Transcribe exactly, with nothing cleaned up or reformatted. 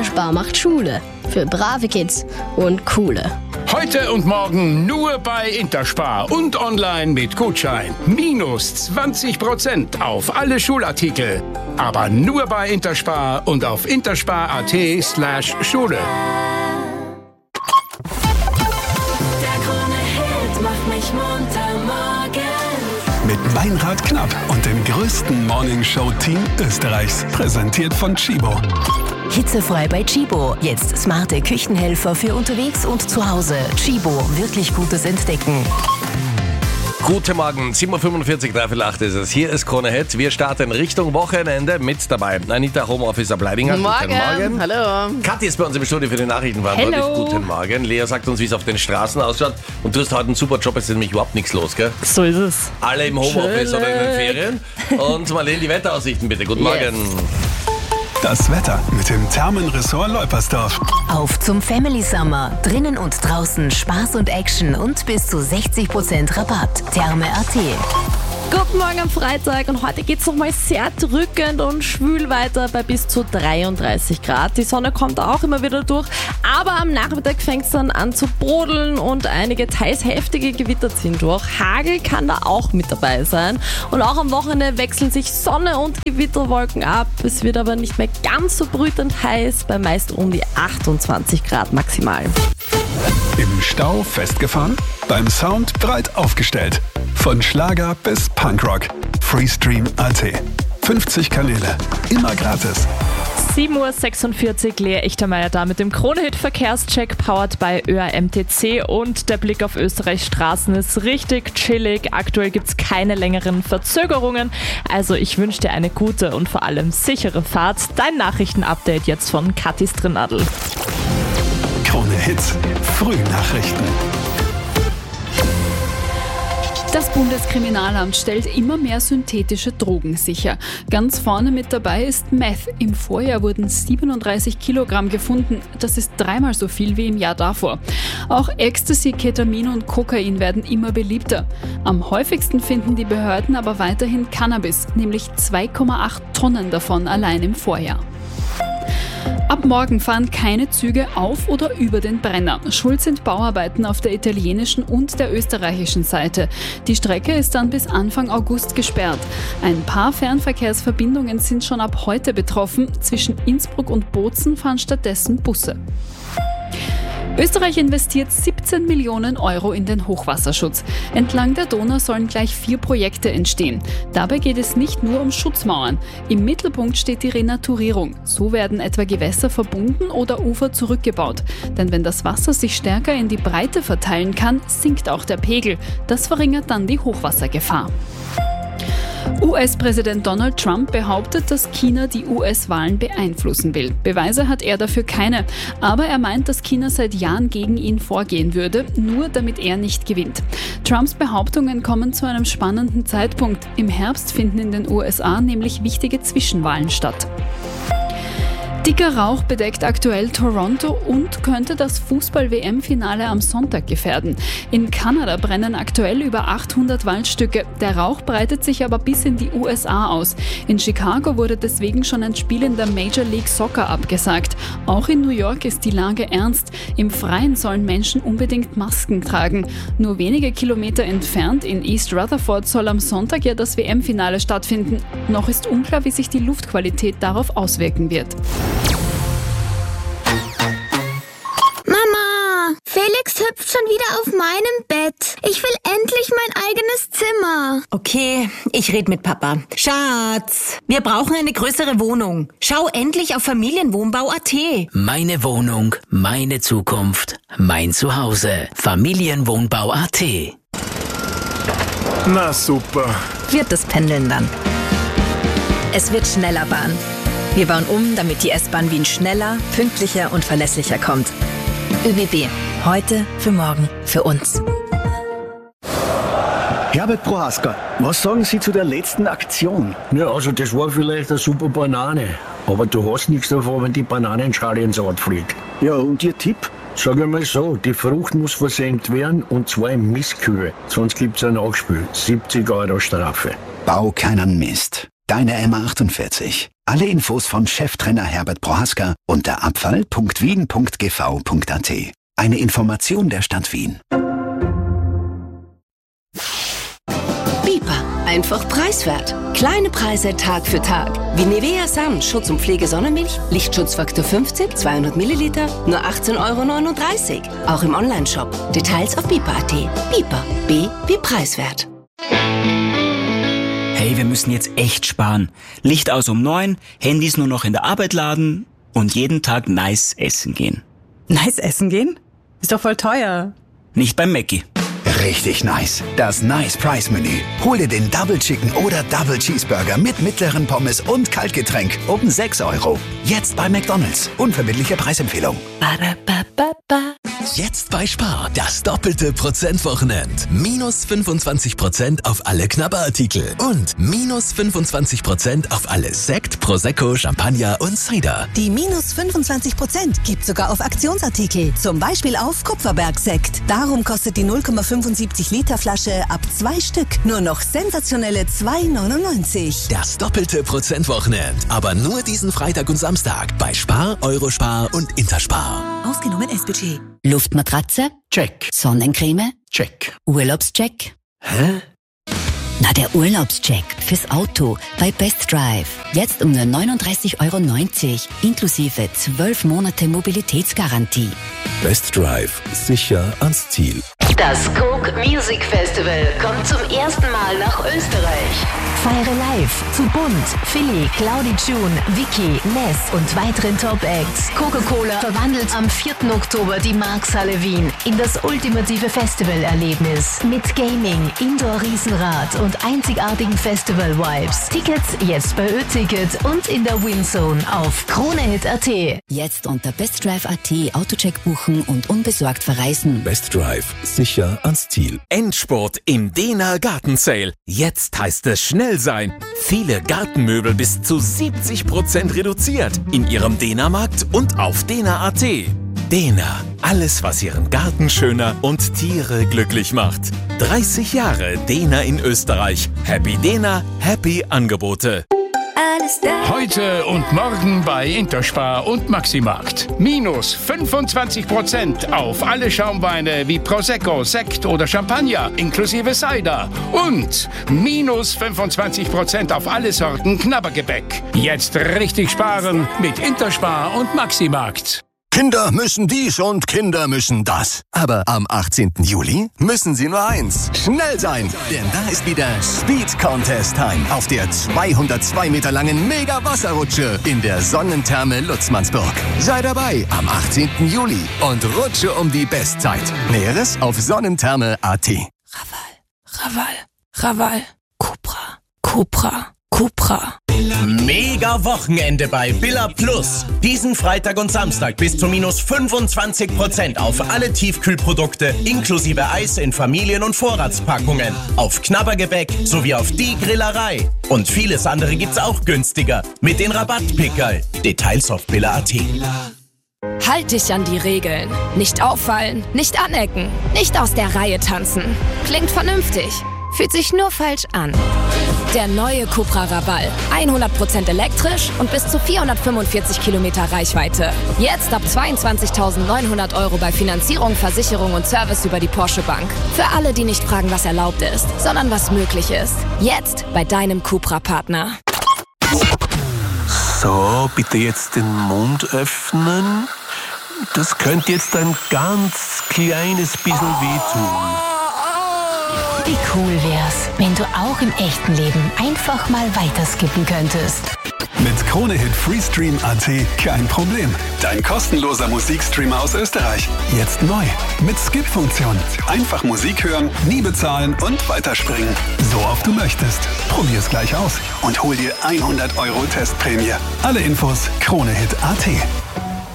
Interspar macht Schule. Für brave Kids und coole. Heute und morgen nur bei Interspar und online mit Gutschein. Minus zwanzig Prozent auf alle Schulartikel. Aber nur bei Interspar und auf interspar.at slash Schule. Mit Meinrad Knapp und dem größten Morningshow-Team Österreichs. Präsentiert von Chibo. Hitzefrei bei Chibo. Jetzt smarte Küchenhelfer für unterwegs und zu Hause. Chibo, wirklich gutes Entdecken. Guten Morgen, sieben Uhr fünfundvierzig, dreiviertel acht ist es. Hier ist Krone Hit. Wir starten Richtung Wochenende mit dabei. Anita, Homeoffice ab Leidinger. Morgen. Guten Morgen. Hallo. Kathi ist bei uns im Studio für die Nachrichten verantwortlich. Hello. Guten Morgen. Lea sagt uns, wie es auf den Straßen ausschaut. Und du hast heute einen super Job, es ist nämlich überhaupt nichts los, gell? So ist es. Alle im Homeoffice Schön. oder in den Ferien. Und Marlene, die Wetteraussichten bitte. Guten Yes. Morgen. Das Wetter mit dem Thermenressort Leupersdorf. Auf zum Family Summer. Drinnen und draußen Spaß und Action und bis zu sechzig Prozent Rabatt. Therme.at. Guten Morgen am Freitag und heute geht es nochmal sehr drückend und schwül weiter bei bis zu dreiunddreißig Grad. Die Sonne kommt auch immer wieder durch, aber am Nachmittag fängt es dann an zu brodeln und einige teils heftige Gewitter ziehen durch. Hagel kann da auch mit dabei sein und auch am Wochenende wechseln sich Sonne und Gewitterwolken ab. Es wird aber nicht mehr ganz so brütend heiß, bei meist um die achtundzwanzig Grad maximal. Im Stau festgefahren? Beim Sound breit aufgestellt. Von Schlager bis Punkrock. Freestream.at. fünfzig Kanäle. Immer gratis. sieben Uhr sechsundvierzig, Lea Echtermeier da mit dem Krone-Hit-Verkehrscheck, powered by Ö A M T C, und der Blick auf Österreichs Straßen ist richtig chillig. Aktuell gibt es keine längeren Verzögerungen, also ich wünsche dir eine gute und vor allem sichere Fahrt. Dein Nachrichtenupdate jetzt von Kathi Strnadl. Krone Hits. Frühnachrichten. Das Bundeskriminalamt stellt immer mehr synthetische Drogen sicher. Ganz vorne mit dabei ist Meth. Im Vorjahr wurden siebenunddreißig Kilogramm gefunden. Das ist dreimal so viel wie im Jahr davor. Auch Ecstasy, Ketamin und Kokain werden immer beliebter. Am häufigsten finden die Behörden aber weiterhin Cannabis, nämlich zwei Komma acht Tonnen davon allein im Vorjahr. Ab morgen fahren keine Züge auf oder über den Brenner. Schuld sind Bauarbeiten auf der italienischen und der österreichischen Seite. Die Strecke ist dann bis Anfang August gesperrt. Ein paar Fernverkehrsverbindungen sind schon ab heute betroffen. Zwischen Innsbruck und Bozen fahren stattdessen Busse. Österreich investiert siebzehn Millionen Euro in den Hochwasserschutz. Entlang der Donau sollen gleich vier Projekte entstehen. Dabei geht es nicht nur um Schutzmauern. Im Mittelpunkt steht die Renaturierung. So werden etwa Gewässer verbunden oder Ufer zurückgebaut. Denn wenn das Wasser sich stärker in die Breite verteilen kann, sinkt auch der Pegel. Das verringert dann die Hochwassergefahr. U S-Präsident Donald Trump behauptet, dass China die U S-Wahlen beeinflussen will. Beweise hat er dafür keine. Aber er meint, dass China seit Jahren gegen ihn vorgehen würde, nur damit er nicht gewinnt. Trumps Behauptungen kommen zu einem spannenden Zeitpunkt. Im Herbst finden in den U S A nämlich wichtige Zwischenwahlen statt. Dicker Rauch bedeckt aktuell Toronto und könnte das Fußball-W M-Finale am Sonntag gefährden. In Kanada brennen aktuell über achthundert Waldstücke. Der Rauch breitet sich aber bis in die U S A aus. In Chicago wurde deswegen schon ein Spiel in der Major League Soccer abgesagt. Auch in New York ist die Lage ernst. Im Freien sollen Menschen unbedingt Masken tragen. Nur wenige Kilometer entfernt in East Rutherford soll am Sonntag ja das W M-Finale stattfinden. Noch ist unklar, wie sich die Luftqualität darauf auswirken wird. Mama, Felix hüpft schon wieder auf meinem Bett. Ich will endlich mein eigenes Zimmer. Okay, ich red mit Papa. Schatz, wir brauchen eine größere Wohnung. Schau endlich auf Familienwohnbau Punkt A T. Meine Wohnung, meine Zukunft, mein Zuhause. Familienwohnbau Punkt A T. Na super. Wird das Pendeln dann. Es wird schneller Bahn. Wir bauen um, damit die S-Bahn Wien schneller, pünktlicher und verlässlicher kommt. ÖBB. Heute, für morgen, für uns. Herbert Prohaska, was sagen Sie zu der letzten Aktion? Ja, also das war vielleicht eine super Banane. Aber du hast nichts davon, wenn die Bananenschale ins Ort fliegt. Ja, und Ihr Tipp? Sag einmal so, die Frucht muss versenkt werden und zwar in Mistkühe. Sonst gibt's ein Nachspiel. siebzig Euro Strafe. Bau keinen Mist. Deine M achtundvierzig. Alle Infos von Cheftrainer Herbert Prohaska unter abfall punkt wien punkt g v punkt a t. Eine Information der Stadt Wien. Bipa, einfach preiswert. Kleine Preise Tag für Tag. Wie Nivea Sun, Schutz und Pflege Sonnenmilch, Lichtschutzfaktor fünfzig, zweihundert Milliliter, nur achtzehn Euro neununddreißig. Auch im Onlineshop. Details auf bipa punkt a t. Bipa, B wie preiswert. Hey, wir müssen jetzt echt sparen. Licht aus um neun, Handys nur noch in der Arbeit laden und jeden Tag nice essen gehen. Nice essen gehen? Ist doch voll teuer. Nicht beim Mackie. Richtig nice. Das Nice Price Menü. Hol dir den Double Chicken oder Double Cheeseburger mit mittleren Pommes und Kaltgetränk um sechs Euro. Jetzt bei McDonald's. Unverbindliche Preisempfehlung. Jetzt bei Spar. Das doppelte Prozentwochenend. Minus fünfundzwanzig Prozent auf alle Knabberartikel. Und minus fünfundzwanzig Prozent auf alle Sekt, Prosecco, Champagner und Cider. Die minus fünfundzwanzig Prozent gibt sogar auf Aktionsartikel. Zum Beispiel auf Kupferberg-Sekt. Darum kostet die null Komma fünfundsiebzig Liter Flasche ab zwei Stück nur noch sensationelle zwei neunundneunzig. Das doppelte Prozentwochenend. Aber nur diesen Freitag und Samstag bei Spar, Eurospar und Interspar. Ausgenommen S-Budget. Luftmatratze? Check. Sonnencreme? Check. Urlaubscheck? Hä? Na, der Urlaubscheck fürs Auto bei Best Drive. Jetzt um nur neununddreißig Euro neunzig, inklusive zwölf Monate Mobilitätsgarantie. Best Drive. Sicher ans Ziel. Das Coke Music Festival kommt zum ersten Mal nach Österreich. Feiere live zu Bunt, Philly, Cloudy June, Vicky, Ness und weiteren Top-Acts. Coca-Cola verwandelt am vierten Oktober die Markshalle Wien in das ultimative Festivalerlebnis. Mit Gaming, Indoor-Riesenrad und einzigartigen Festival-Vibes. Tickets jetzt bei Ö-Ticket und in der Winzone auf kronehit punkt a t. Jetzt unter bestdrive punkt a t Autocheck buchen und unbesorgt verreisen. Best Drive. Sicher ans Ziel. Endspurt im Dena Garten Sale. Jetzt heißt es schnell sein. Viele Gartenmöbel bis zu siebzig Prozent reduziert. In Ihrem Dena-Markt und auf dena punkt a t. Dena. Alles, was Ihren Garten schöner und Tiere glücklich macht. dreißig Jahre Dena in Österreich. Happy Dena, happy Angebote. Heute und morgen bei Interspar und Maximarkt. Minus fünfundzwanzig Prozent auf alle Schaumweine wie Prosecco, Sekt oder Champagner inklusive Cider. Und minus fünfundzwanzig Prozent auf alle Sorten Knabbergebäck. Jetzt richtig sparen mit Interspar und Maximarkt. Kinder müssen dies und Kinder müssen das. Aber am achtzehnten Juli müssen sie nur eins. Schnell sein, denn da ist wieder Speed Contest Time auf der zweihundertzwei Meter langen Mega-Wasserrutsche in der Sonnentherme Lutzmannsburg. Sei dabei am achtzehnten Juli und rutsche um die Bestzeit. Näheres auf sonnentherme punkt a t. Raval, Raval, Cupra, Cupra, Cupra. Mega Wochenende bei Billa Plus. Diesen Freitag und Samstag bis zu minus fünfundzwanzig Prozent auf alle Tiefkühlprodukte inklusive Eis in Familien- und Vorratspackungen. Auf Knabbergebäck sowie auf die Grillerei. Und vieles andere gibt's auch günstiger mit den Rabattpickerl. Details auf billa punkt a t. Halt dich an die Regeln. Nicht auffallen, nicht anecken, nicht aus der Reihe tanzen. Klingt vernünftig, fühlt sich nur falsch an. Der neue Cupra Raval. hundert Prozent elektrisch und bis zu vierhundertfünfundvierzig Kilometer Reichweite. Jetzt ab zweiundzwanzigtausendneunhundert Euro bei Finanzierung, Versicherung und Service über die Porsche Bank. Für alle, die nicht fragen, was erlaubt ist, sondern was möglich ist. Jetzt bei deinem Cupra-Partner. So, bitte jetzt den Mund öffnen. Das könnte jetzt ein ganz kleines bisschen wehtun. Wie cool wär's, wenn du auch im echten Leben einfach mal weiterskippen könntest. Mit Kronehit Freestream punkt a t kein Problem. Dein kostenloser Musikstreamer aus Österreich. Jetzt neu. Mit Skip-Funktion. Einfach Musik hören, nie bezahlen und weiterspringen. So oft du möchtest. Probier's gleich aus und hol dir hundert Euro Testprämie. Alle Infos Kronehit punkt a t.